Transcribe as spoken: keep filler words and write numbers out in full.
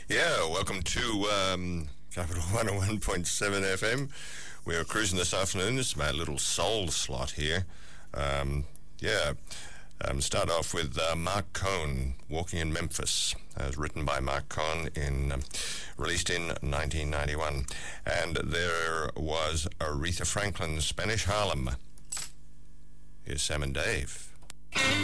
Yeah, welcome to um, Capital one oh one point seven F M. We are cruising this afternoon. This is my little soul slot here. Um, yeah, um, start off with uh, Mark Cohn, Walking in Memphis, as written by Mark Cohn, in, um, released in nineteen ninety-one. And there was Aretha Franklin's Spanish Harlem. Here's Sam and Dave.